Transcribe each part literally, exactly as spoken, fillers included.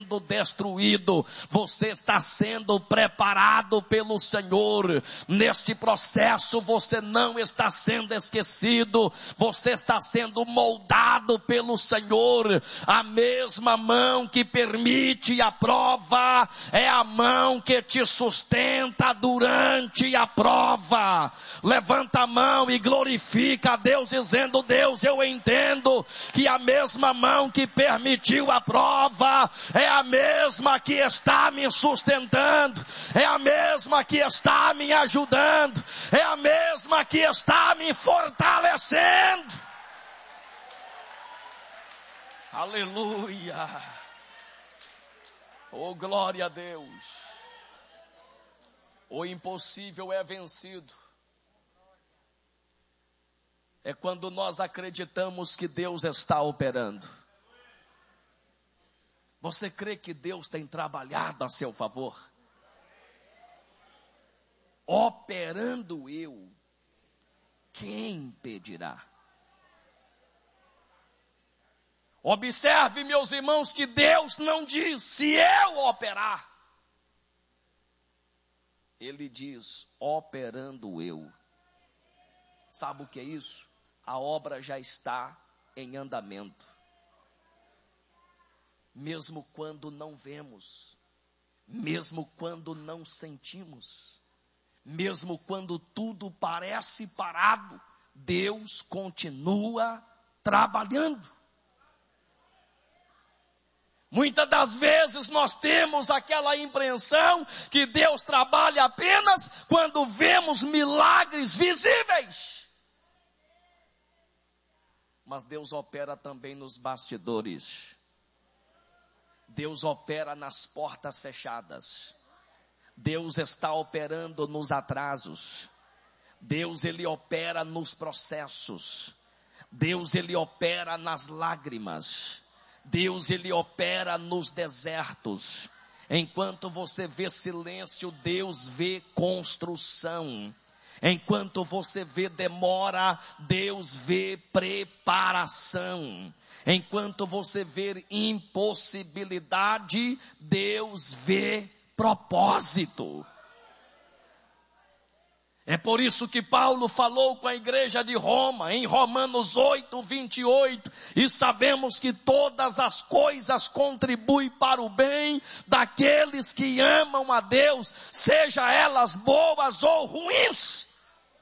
sendo destruído, você está sendo preparado pelo Senhor. Neste processo você não está sendo esquecido, você está sendo moldado pelo Senhor. A mesma mão que permite a prova é a mão que te sustenta durante a prova. Levanta a mão e glorifica a Deus dizendo: Deus, eu entendo que a mesma mão que permitiu a prova é a mesma que está me sustentando, é a mesma que está me ajudando, é a mesma que está me fortalecendo. Aleluia! Oh, glória a Deus! O impossível é vencido. É quando nós acreditamos que Deus está operando. Você crê que Deus tem trabalhado a seu favor? Operando eu, quem impedirá? Observe, meus irmãos, que Deus não diz: se eu operar. Ele diz: operando eu. Sabe o que é isso? A obra já está em andamento. Mesmo quando não vemos, mesmo quando não sentimos, mesmo quando tudo parece parado, Deus continua trabalhando. Muitas das vezes nós temos aquela impressão que Deus trabalha apenas quando vemos milagres visíveis. Mas Deus opera também nos bastidores. Deus opera nas portas fechadas. Deus está operando nos atrasos. Deus, ele opera nos processos. Deus, ele opera nas lágrimas. Deus, ele opera nos desertos. Enquanto você vê silêncio, Deus vê construção. Enquanto você vê demora, Deus vê preparação. Enquanto você vê impossibilidade, Deus vê propósito. É por isso que Paulo falou com a igreja de Roma, em Romanos oito, vinte e oito, e sabemos que todas as coisas contribuem para o bem daqueles que amam a Deus, seja elas boas ou ruins.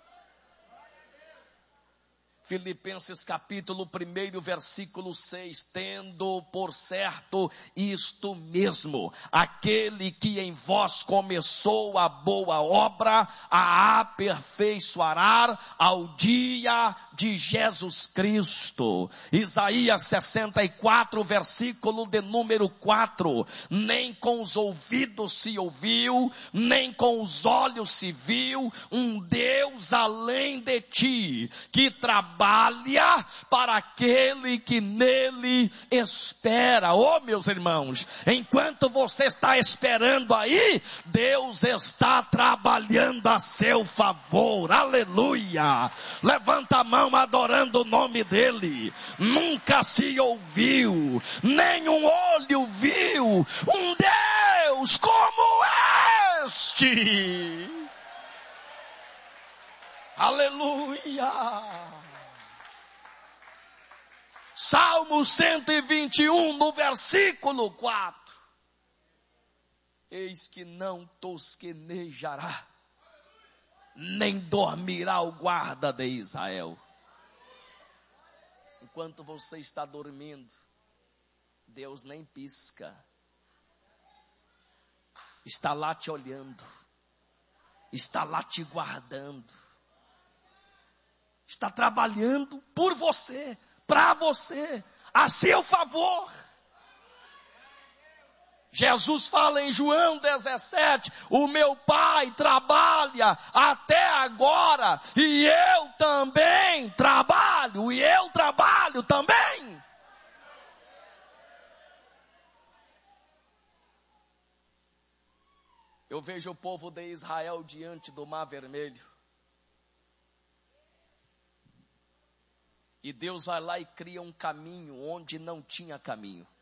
Filipenses capítulo um, versículo seis, tendo por certo isto mesmo, aquele que em vós começou a boa obra, a aperfeiçoará ao dia de Jesus Cristo. Isaías sessenta e quatro, versículo de número quatro, nem com os ouvidos se ouviu, nem com os olhos se viu, um Deus além de ti, que trabalha Trabalha para aquele que nele espera. Oh, meus irmãos, enquanto você está esperando aí, Deus está trabalhando a seu favor. Aleluia! Levanta a mão adorando o nome dele. Nunca se ouviu, nenhum olho viu um Deus como este. Aleluia! Salmo cento e vinte e um, no versículo quatro. Eis que não tosquenejará, nem dormirá o guarda de Israel. Enquanto você está dormindo, Deus nem pisca. Está lá te olhando. Está lá te guardando. Está trabalhando por você, para você, a seu favor. Jesus fala em João dezessete, o meu Pai trabalha até agora, e eu também trabalho, e eu trabalho também. Eu vejo o povo de Israel diante do Mar Vermelho. E Deus vai lá e cria um caminho onde não tinha caminho.